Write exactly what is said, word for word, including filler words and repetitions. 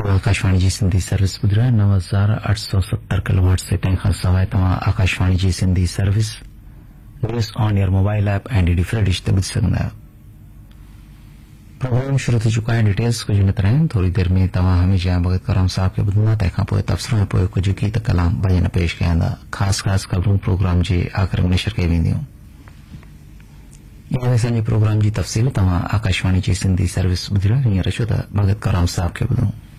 आकाशवाणी जी Sindhi service ॿुधरा नव हज़ार अठ सौ सत्तर किलोवाट से तंहिंखां सवाइ तव्हां आकाशवाणी जी Sindhi service news on your mobile app ऐं डी डी फ्री डिश ते ॿुधी सघंदा आहियो। प्रोग्राम शुरू थी चुका है। डिटेल्स कुछ न तरह थोड़ी देर में तव्हां हमेशा भगत करम साहब खे ॿुधंदा, तंहिंखां पोइ तबसरो ऐं पोइ कुझु गीत कलाम भजन पेश कया वेंदा। ख़ासि ख़ासि ख़बरूं प्रोग्राम जे आख़िर में नशर कई वेंदियूं। इन असांजे प्रोग्राम जी तफ़सील तव्हां आकाशवाणी जी सिंधी सर्विस ॿुधरा हींअर छो त भगत करम साहब खे ॿुधूं।